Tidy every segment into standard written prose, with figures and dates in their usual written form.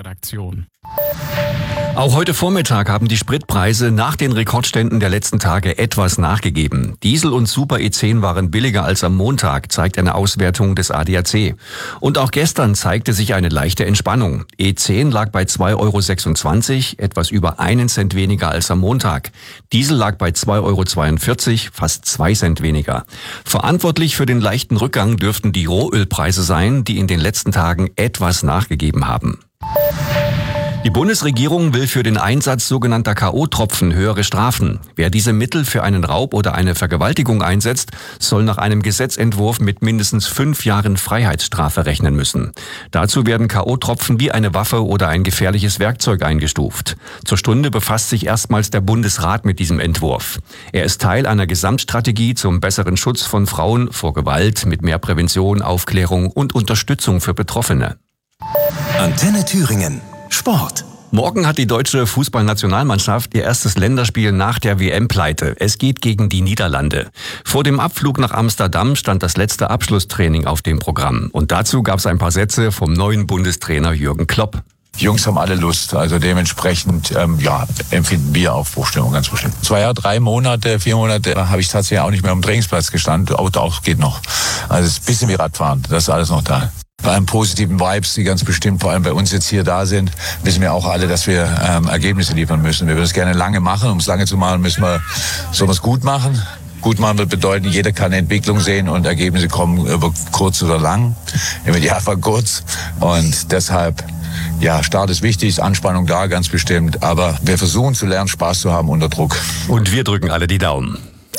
Redaktion. Auch heute Vormittag haben die Spritpreise nach den Rekordständen der letzten Tage etwas nachgegeben. Diesel und Super E10 waren billiger als am Montag, zeigt eine Auswertung des ADAC. Und auch gestern zeigte sich eine leichte Entspannung. E10 lag bei 2,26 €, etwas über 1 Cent weniger als am Montag. Diesel lag bei 2,42 €, fast 2 Cent weniger. Verantwortlich für den leichten Rückgang dürften die Rohölpreise sein, die in den letzten Tagen etwas nachgegeben haben. Die Bundesregierung will für den Einsatz sogenannter K.O.-Tropfen höhere Strafen. Wer diese Mittel für einen Raub oder eine Vergewaltigung einsetzt, soll nach einem Gesetzentwurf mit mindestens 5 Jahren Freiheitsstrafe rechnen müssen. Dazu werden K.O.-Tropfen wie eine Waffe oder ein gefährliches Werkzeug eingestuft. Zur Stunde befasst sich erstmals der Bundesrat mit diesem Entwurf. Er ist Teil einer Gesamtstrategie zum besseren Schutz von Frauen vor Gewalt mit mehr Prävention, Aufklärung und Unterstützung für Betroffene. Antenne Thüringen. Sport. Morgen hat die deutsche Fußballnationalmannschaft ihr erstes Länderspiel nach der WM-Pleite. Es geht gegen die Niederlande. Vor dem Abflug nach Amsterdam stand das letzte Abschlusstraining auf dem Programm. Und dazu gab es ein paar Sätze vom neuen Bundestrainer Jürgen Klopp. Die Jungs haben alle Lust, also dementsprechend empfinden wir Aufbruchstimmung ganz bestimmt. 2 Jahre, 3 Monate, 4 Monate habe ich tatsächlich auch nicht mehr am Trainingsplatz gestanden. Auto auch geht noch. Also es ist ein bisschen wie Radfahren, das ist alles noch da. Bei allem positiven Vibes, die ganz bestimmt vor allem bei uns jetzt hier da sind, wissen wir auch alle, dass wir Ergebnisse liefern müssen. Wir würden es gerne lange machen. Um es lange zu machen, müssen wir sowas gut machen. Gut machen wird bedeuten, jeder kann eine Entwicklung sehen und Ergebnisse kommen über kurz oder lang. Im Idealfall kurz. Und deshalb, ja, Start ist wichtig, ist Anspannung da, ganz bestimmt. Aber wir versuchen zu lernen, Spaß zu haben unter Druck. Und wir drücken alle die Daumen.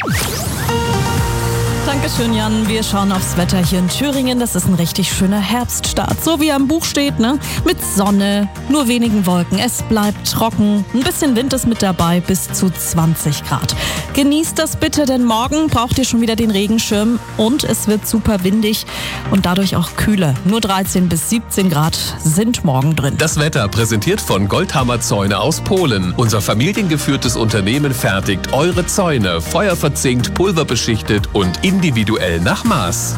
Dankeschön, Jan. Wir schauen aufs Wetter hier in Thüringen. Das ist ein richtig schöner Herbststart, so wie am Buch steht, ne? Mit Sonne, nur wenigen Wolken. Es bleibt trocken, ein bisschen Wind ist mit dabei, bis zu 20 Grad. Genießt das bitte, denn morgen braucht ihr schon wieder den Regenschirm und es wird super windig und dadurch auch kühler. Nur 13 bis 17 Grad sind morgen drin. Das Wetter präsentiert von Goldhammer Zäune aus Polen. Unser familiengeführtes Unternehmen fertigt eure Zäune, feuerverzinkt, pulverbeschichtet und individuell nach Maß.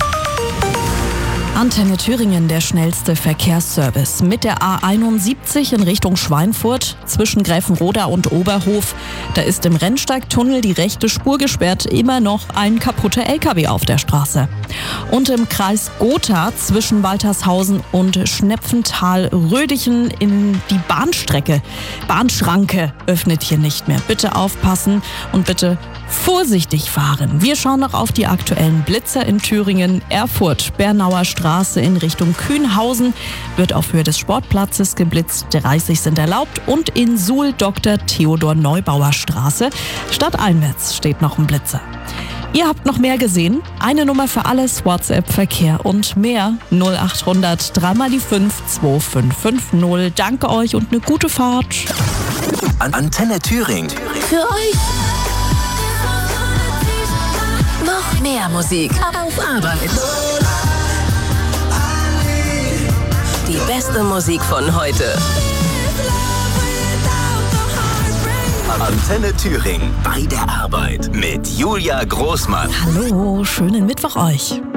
Antenne Thüringen, der schnellste Verkehrsservice. Mit der A71 in Richtung Schweinfurt zwischen Gräfenroda und Oberhof. Da ist im Rennsteigtunnel die rechte Spur gesperrt. Immer noch ein kaputter LKW auf der Straße. Und im Kreis Gotha zwischen Waltershausen und Schnepfental-Rödichen in die Bahnschranke öffnet hier nicht mehr. Bitte aufpassen und bitte vorsichtig fahren. Wir schauen noch auf die aktuellen Blitzer in Thüringen. Erfurt, Bernauer Straße in Richtung Kühnhausen wird auf Höhe des Sportplatzes geblitzt. 30 sind erlaubt. Und in Suhl Dr. Theodor Neubauer Straße stadteinwärts steht noch ein Blitzer. Ihr habt noch mehr gesehen? Eine Nummer für alles, WhatsApp, Verkehr und mehr. 0800 3 mal die 5 2550. Danke euch und eine gute Fahrt. Antenne Thüringen. Für euch. Noch mehr Musik auf Arbeit. Die beste Musik von heute. Antenne Thüringen bei der Arbeit mit Julia Großmann. Hallo, schönen Mittwoch euch.